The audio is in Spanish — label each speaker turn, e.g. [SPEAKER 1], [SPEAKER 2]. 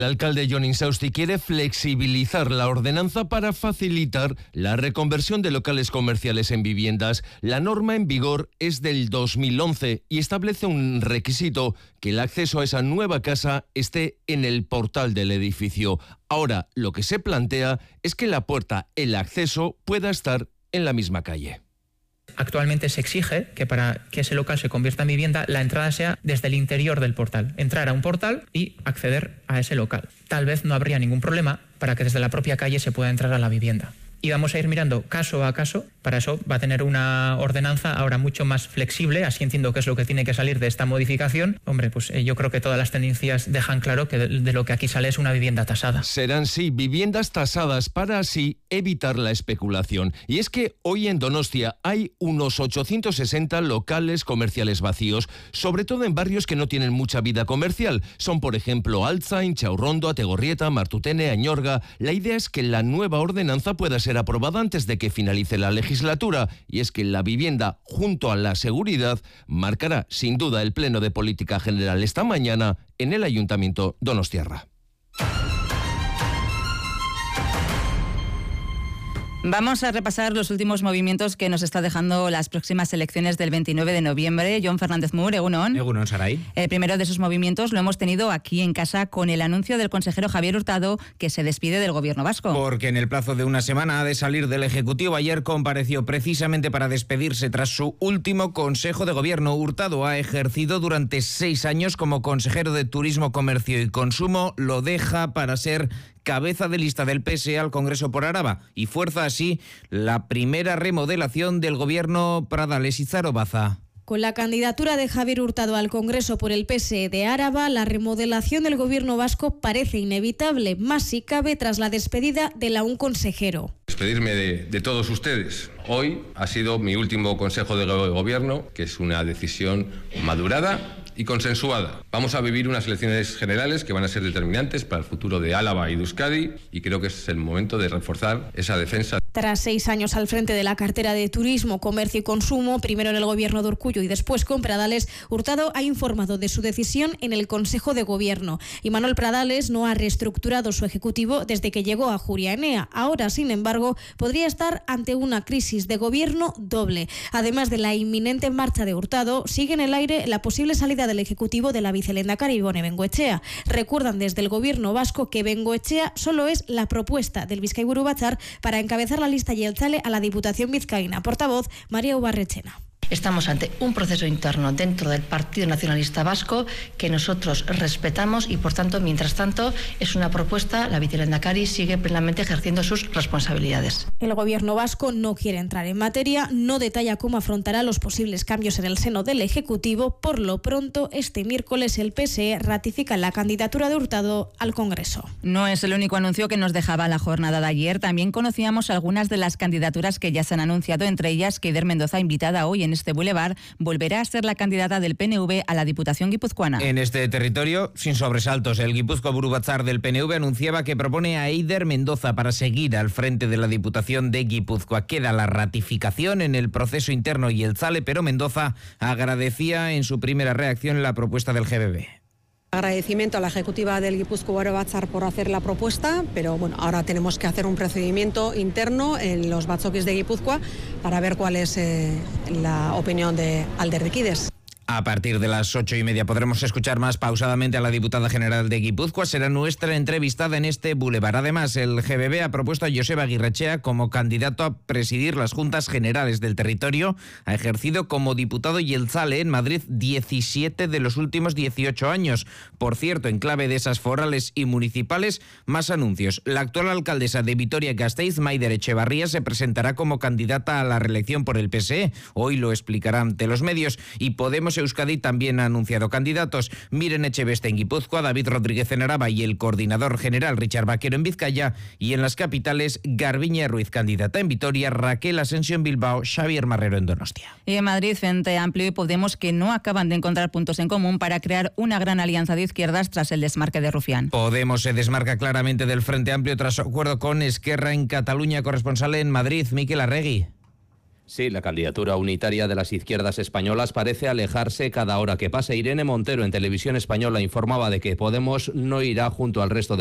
[SPEAKER 1] El alcalde Jon Insausti quiere flexibilizar la ordenanza para facilitar la reconversión de locales comerciales en viviendas. La norma en vigor es del 2011 y establece un requisito: que el acceso a esa nueva casa esté en el portal del edificio. Ahora, lo que se plantea es que la puerta, el acceso, pueda estar en la misma calle.
[SPEAKER 2] Actualmente se exige que para que ese local se convierta en vivienda, la entrada sea desde el interior del portal. Entrar a un portal y acceder a ese local. Tal vez no habría ningún problema para que desde la propia calle se pueda entrar a la vivienda. Y vamos a ir mirando caso a caso. Para eso va a tener una ordenanza ahora mucho más flexible. Así entiendo que es lo que tiene que salir de esta modificación. Hombre, pues yo creo que todas las tendencias dejan claro que de lo que aquí sale es una vivienda tasada.
[SPEAKER 1] Serán, sí, viviendas tasadas para así evitar la especulación. Y es que hoy en Donostia hay unos 860 locales comerciales vacíos, sobre todo en barrios que no tienen mucha vida comercial. Son, por ejemplo, Altzain, Chaurrondo, Ategorrieta, Martutene, Añorga. La idea es que la nueva ordenanza pueda ser aprobada antes de que finalice la legislatura, y es que la vivienda, junto a la seguridad, marcará sin duda el pleno de política general esta mañana en el Ayuntamiento donostiarra.
[SPEAKER 3] Vamos a repasar los últimos movimientos que nos está dejando las próximas elecciones del 29 de noviembre. Jon Fernández Mur, egunon.
[SPEAKER 4] Egunon, Saray.
[SPEAKER 3] El primero de esos movimientos lo hemos tenido aquí en casa con el anuncio del consejero Javier Hurtado, que se despide del gobierno vasco.
[SPEAKER 4] Porque en el plazo de una semana ha de salir del Ejecutivo. Ayer compareció precisamente para despedirse tras su último Consejo de Gobierno. Hurtado ha ejercido durante 6 años como consejero de Turismo, Comercio y Consumo. Lo deja para ser cabeza de lista del PSE al Congreso por Araba y fuerza así la primera remodelación del gobierno Pradales y Zarobaza.
[SPEAKER 5] Con la candidatura de Javier Hurtado al Congreso por el PSE de Araba, la remodelación del gobierno vasco parece inevitable, más si cabe tras la despedida del aún consejero.
[SPEAKER 6] Despedirme de todos ustedes. Hoy ha sido mi último Consejo de Gobierno, que es una decisión madurada y consensuada. Vamos a vivir unas elecciones generales que van a ser determinantes para el futuro de Álava y de Euskadi, y creo que es el momento de reforzar esa defensa.
[SPEAKER 5] Tras 6 años al frente de la cartera de Turismo, Comercio y Consumo, primero en el gobierno de Urkullu y después con Pradales, Hurtado ha informado de su decisión en el Consejo de Gobierno. Y Manuel Pradales no ha reestructurado su ejecutivo desde que llegó a Ajuria Enea. Ahora, sin embargo, podría estar ante una crisis de gobierno doble. Además de la inminente marcha de Hurtado, sigue en el aire la posible salida del ejecutivo de la vicelehendakari Ibone Bengoechea. Recuerdan desde el gobierno vasco que Bengoechea solo es la propuesta del Bizkaiburu Batzar para encabezar la lista jeltzale a la Diputación vizcaína. Portavoz, María Ubarrechena.
[SPEAKER 7] Estamos ante un proceso interno dentro del Partido Nacionalista Vasco que nosotros respetamos y, por tanto, mientras tanto, es una propuesta. La vicelehendakari sigue plenamente ejerciendo sus responsabilidades.
[SPEAKER 5] El gobierno vasco no quiere entrar en materia, no detalla cómo afrontará los posibles cambios en el seno del Ejecutivo. Por lo pronto, este miércoles el PSE ratifica la candidatura de Hurtado al Congreso.
[SPEAKER 3] No es el único anuncio que nos dejaba la jornada de ayer. También conocíamos algunas de las candidaturas que ya se han anunciado, entre ellas que Eider Mendoza, invitada hoy en este Boulevard, volverá a ser la candidata del PNV a la Diputación guipuzcoana.
[SPEAKER 4] En este territorio, sin sobresaltos, el Gipuzkoa-Buru Batzar del PNV anunciaba que propone a Eider Mendoza para seguir al frente de la Diputación de Guipúzcoa. Queda la ratificación en el proceso interno y el Zale, pero Mendoza agradecía en su primera reacción la propuesta del GBB.
[SPEAKER 8] Agradecimiento a la ejecutiva del Gipuzkoa-Buru Batzar por hacer la propuesta, pero bueno, ahora tenemos que hacer un procedimiento interno en los batzokis de Guipúzcoa para ver cuál es la opinión de Alderdikides.
[SPEAKER 4] A partir de las 8:30 podremos escuchar más pausadamente a la diputada general de Guipúzcoa. Será nuestra entrevistada en este Boulevard. Además, el GBB ha propuesto a Joseba Aguirrechea como candidato a presidir las Juntas Generales del territorio. Ha ejercido como diputado jeltzale en Madrid 17 de los últimos 18 años. Por cierto, en clave de esas forales y municipales, más anuncios. La actual alcaldesa de Vitoria-Gasteiz, Maider Echevarría, se presentará como candidata a la reelección por el PSE. Hoy lo explicará ante los medios. Y Podemos Euskadi también ha anunciado candidatos. Miren Echeveste en Guipúzcoa, David Rodríguez en Araba y el coordinador general Richard Vaquero en Vizcaya. Y en las capitales, Garbiñe Ruiz, candidata en Vitoria, Raquel Asensio en Bilbao, Xavier Marrero en Donostia.
[SPEAKER 3] Y en Madrid, Frente Amplio y Podemos, que no acaban de encontrar puntos en común para crear una gran alianza de izquierdas tras el desmarque de Rufián.
[SPEAKER 4] Podemos se desmarca claramente del Frente Amplio tras su acuerdo con Esquerra en Cataluña. Corresponsal en Madrid, Miquel Arregui.
[SPEAKER 9] Sí, la candidatura unitaria de las izquierdas españolas parece alejarse cada hora que pasa. Irene Montero en Televisión Española informaba de que Podemos no irá junto al resto de